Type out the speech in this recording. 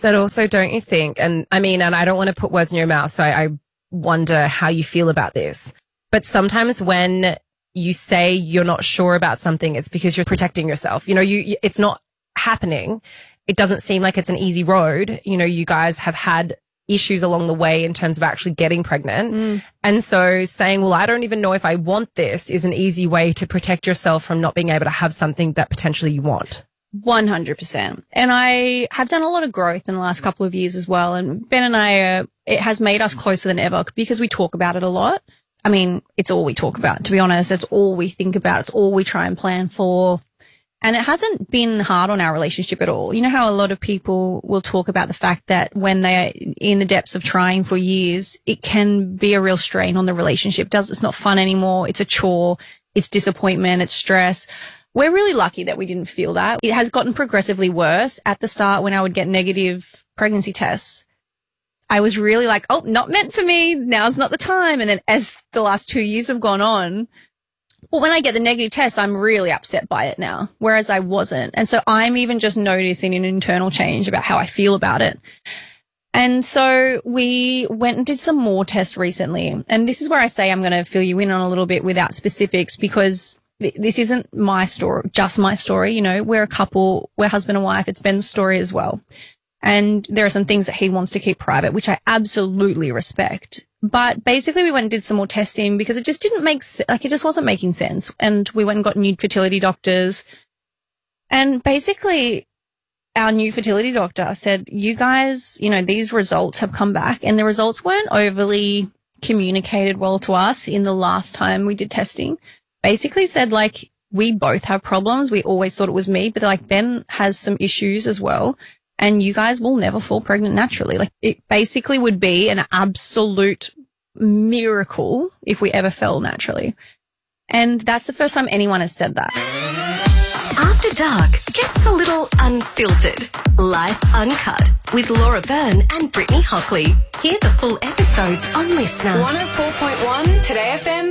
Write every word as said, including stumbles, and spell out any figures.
But also, don't you think, and I mean, and I don't want to put words in your mouth, so I, I wonder how you feel about this. But sometimes when you say you're not sure about something, it's because you're protecting yourself. You know, you, it's not happening. It doesn't seem like it's an easy road. You know, you guys have had issues along the way in terms of actually getting pregnant. Mm. And so saying, well, I don't even know if I want this is an easy way to protect yourself from not being able to have something that potentially you want. one hundred percent. And I have done a lot of growth in the last couple of years as well. And Ben and I, uh, it has made us closer than ever because we talk about it a lot. I mean, it's all we talk about, to be honest. It's all we think about. It's all we try and plan for. And it hasn't been hard on our relationship at all. You know how a lot of people will talk about the fact that when they're in the depths of trying for years, it can be a real strain on the relationship. Does It's not fun anymore. It's a chore. It's disappointment. It's stress. We're really lucky that we didn't feel that. It has gotten progressively worse. At the start, when I would get negative pregnancy tests, I was really like, oh, not meant for me. Now's not the time. And then as the last two years have gone on, well, when I get the negative test, I'm really upset by it now, whereas I wasn't. And so I'm even just noticing an internal change about how I feel about it. And so we went and did some more tests recently. And this is where I say I'm going to fill you in on a little bit without specifics because th- this isn't my story, just my story. You know, we're a couple, we're husband and wife. It's Ben's story as well. And there are some things that he wants to keep private, which I absolutely respect. But basically we went and did some more testing because it just didn't make sense. Like it just wasn't making sense. And we went and got new fertility doctors. And basically our new fertility doctor said, you guys, you know, these results have come back and the results weren't overly communicated well to us in the last time we did testing. Basically said like, we both have problems. We always thought it was me, but like Ben has some issues as well. And you guys will never fall pregnant naturally. Like it basically would be an absolute miracle if we ever fell naturally. And that's the first time anyone has said that. After Dark gets a little unfiltered. Life Uncut with Laura Byrne and Brittany Hockley. Hear the full episodes on Listener. one oh four point one Today F M.